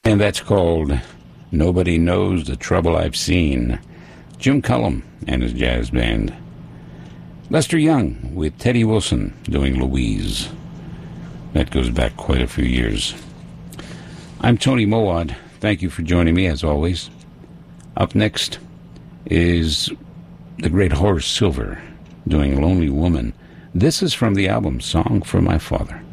And that's called Nobody Knows the Trouble I've Seen. Jim Cullum and his jazz band. Lester Young with Teddy Wilson doing Louise. That goes back quite a few years. I'm Tony Mowat. Thank you for joining me, as always. Up next is the great Horace Silver doing Lonely Woman. This is from the album Song for My Father.